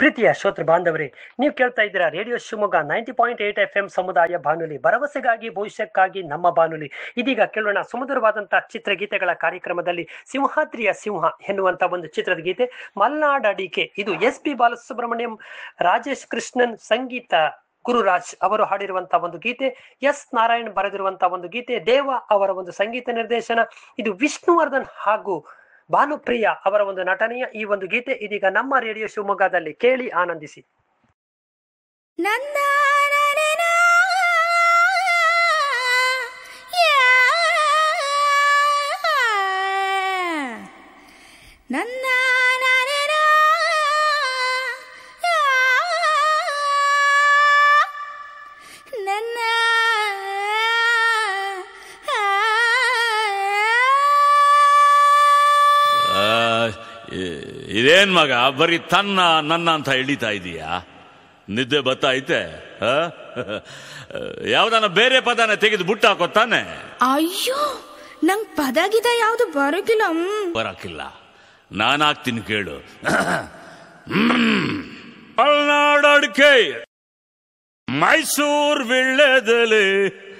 ಪ್ರೀತಿಯ ಶ್ರೋತೃ ಬಾಂಧವರೇ, ನೀವು ಕೇಳ್ತಾ ಇದ್ದೀರಾ ರೇಡಿಯೋ ಶಿವಮೊಗ್ಗ 90.8 FM ಸಮುದಾಯ ಬಾನುಲಿ, ಭರವಸೆಗಾಗಿ ಭವಿಷ್ಯಕ್ಕಾಗಿ ನಮ್ಮ ಬಾನುಲಿ. ಇದೀಗ ಕೇಳೋಣ ಸುಮಧುರವಾದಂತಹ ಚಿತ್ರಗೀತೆಗಳ ಕಾರ್ಯಕ್ರಮದಲ್ಲಿ ಸಿಂಹಾದ್ರಿಯ ಸಿಂಹ ಎನ್ನುವಂತ ಒಂದು ಚಿತ್ರದ ಗೀತೆ. ಮಲ್ನಾಡ್ ಅಡಿಕೆ, ಇದು SP ಬಾಲಸುಬ್ರಹ್ಮಣ್ಯಂ, ರಾಜೇಶ್ ಕೃಷ್ಣನ್ ಸಂಗೀತ, ಗುರುರಾಜ್ ಅವರು ಹಾಡಿರುವಂತಹ ಒಂದು ಗೀತೆ, ಎಸ್ ನಾರಾಯಣ್ ಬರೆದಿರುವಂತಹ ಒಂದು ಗೀತೆ, ದೇವ ಅವರ ಒಂದು ಸಂಗೀತ ನಿರ್ದೇಶನ. ಇದು ವಿಷ್ಣುವರ್ಧನ್ ಹಾಗೂ ಭಾನುಪ್ರಿಯ ಅವರ ಒಂದು ನಟನೆಯ ಈ ಒಂದು ಗೀತೆ ಇದೀಗ ನಮ್ಮ ರೇಡಿಯೋ ಶಿವಮೊಗ್ಗದಲ್ಲಿ ಕೇಳಿ ಆನಂದಿಸಿ. ನನ್ನ ನನ್ನ ನನ್ನ ಇದೇನ್ ಮಗ ಬರೀ ತನ್ನ ನನ್ನ ಅಂತ ಎಳಿತಾ ಇದೀಯಾ? ನಿದ್ದೆ ಬತ್ತಾ ಐತೆ? ಯಾವ್ದಾನ ಬೇರೆ ಪದನ ತೆಗೆದು ಬುಟ್ಟ ಹಾಕೋತಾನೆ. ಅಯ್ಯೋ, ನಂಗ್ ಪದಗಿದ ಯಾವ್ದು ಬರಕಿಲ್ಲ. ನಾನು ಹಾಕ್ತೀನಿ ಕೇಳು. ಮಲ್ನಾಡ್ ಅಡಿಕೆ, ಮೈಸೂರ್ ವಿಳ್ಳೆದೆಲೆ,